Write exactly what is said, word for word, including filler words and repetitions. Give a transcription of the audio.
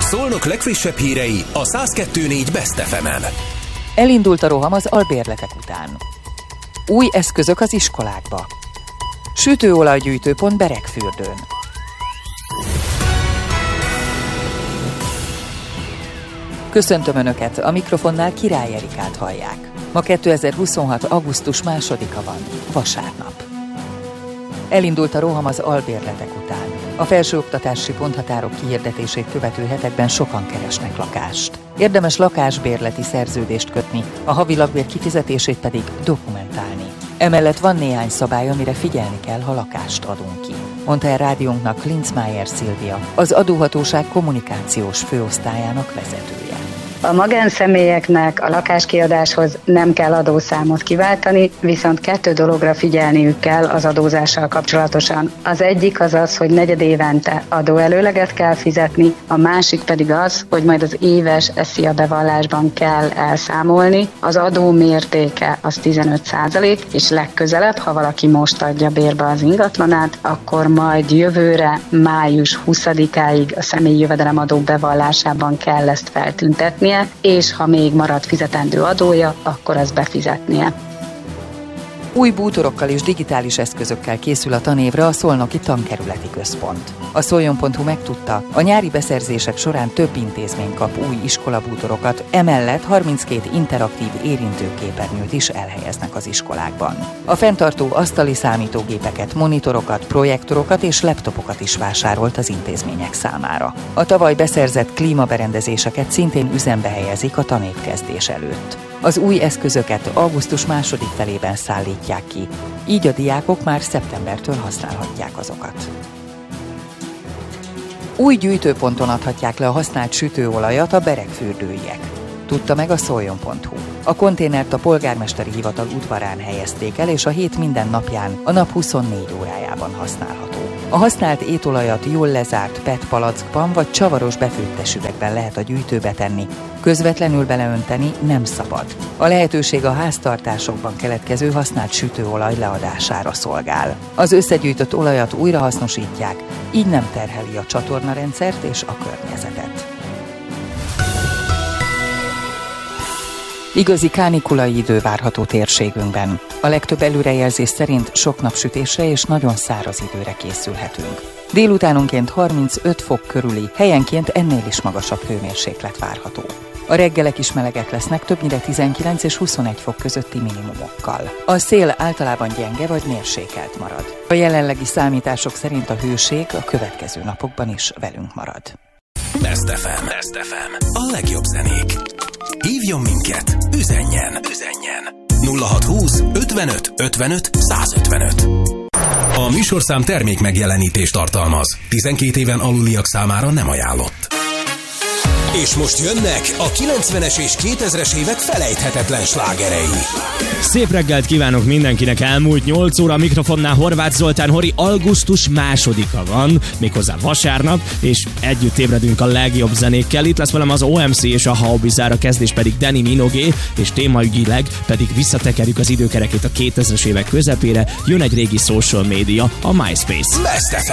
Szolnok legfrissebb hírei a száz kettő négy Best ef emen. Elindult a roham az albérletek után. Új eszközök az iskolákba. Sütőolajgyűjtőpont Beregfürdőn. Köszöntöm Önöket, a mikrofonnál Király Erikát hallják. Ma kétezer-huszonhat. augusztus másodika van, vasárnap. Elindult a roham az albérletek után. A felsőoktatási ponthatárok kihirdetését követő hetekben sokan keresnek lakást. Érdemes lakásbérleti szerződést kötni, a havi lakbér kifizetését pedig dokumentálni. Emellett van néhány szabály, amire figyelni kell, ha lakást adunk ki, mondta el rádiónknak Linzmeier Szilvia, az adóhatóság kommunikációs főosztályának vezetője. A magánszemélyeknek a lakáskiadáshoz nem kell adószámot kiváltani, viszont kettő dologra figyelniük kell az adózással kapcsolatosan. Az egyik az az, hogy negyedévente adóelőleget kell fizetni, a másik pedig az, hogy majd az éves SZIA bevallásban kell elszámolni. Az adó mértéke az tizenöt százalék, és legközelebb, ha valaki most adja bérbe az ingatlanát, akkor majd jövőre, május huszadikáig a személyi jövedelemadó bevallásában kell ezt feltüntetni, és ha még marad fizetendő adója, akkor ezt befizetnie. Új bútorokkal és digitális eszközökkel készül a tanévre a Szolnoki Tankerületi Központ. A Szoljon pont hu megtudta, a nyári beszerzések során több intézmény kap új iskolabútorokat, emellett harminckét interaktív érintőképernyőt is elhelyeznek az iskolákban. A fenntartó asztali számítógépeket, monitorokat, projektorokat és laptopokat is vásárolt az intézmények számára. A tavaly beszerzett klímaberendezéseket szintén üzembe helyezik a tanévkezdés előtt. Az új eszközöket augusztus második felében szállítják ki, így a diákok már szeptembertől használhatják azokat. Új gyűjtőponton adhatják le a használt sütőolajat a beregfürdőiek, tudta meg a Szoljon pont hu. A konténert a polgármesteri hivatal udvarán helyezték el, és a hét minden napján, a nap huszonnégy órájában használható. A használt étolajat jól lezárt pé é té palackban vagy csavaros befőttes üvegben lehet a gyűjtőbe tenni, közvetlenül beleönteni nem szabad. A lehetőség a háztartásokban keletkező használt sütőolaj leadására szolgál. Az összegyűjtött olajat újrahasznosítják, így nem terheli a csatornarendszert és a környezetet. Igazi kánikulai idő várható térségünkben. A legtöbb előrejelzés szerint sok napsütésre és nagyon száraz időre készülhetünk. Délutánonként harmincöt fok körüli, helyenként ennél is magasabb hőmérséklet várható. A reggelek is melegek lesznek, többnyire tizenkilenc és huszonegy fok közötti minimumokkal. A szél általában gyenge vagy mérsékelt marad. A jelenlegi számítások szerint a hőség a következő napokban is velünk marad. Best ef em. Best ef em. A legjobb zenék. Hívjon minket, üzenjen, üzenjen. nulla hatszázhúsz ötvenöt ötvenöt százötvenöt. A műsorszám termék megjelenítést tartalmaz. tizenkét éven aluliak számára nem ajánlott. És most jönnek a kilencvenes és kétezres évek felejthetetlen slágerei. Szép reggelt kívánok mindenkinek, elmúlt nyolc óra, a mikrofonnál Horváth Zoltán Hori, augusztus másodika van, méghozzá vasárnap, és együtt ébredünk a legjobb zenékkel. Itt lesz velem az o em cé és a How Bizarre, a kezdés pedig Danny Minogue, és témaügyileg pedig visszatekerjük az időkerekét a kétezres évek közepére, jön egy régi social média, a MySpace. Best ef em.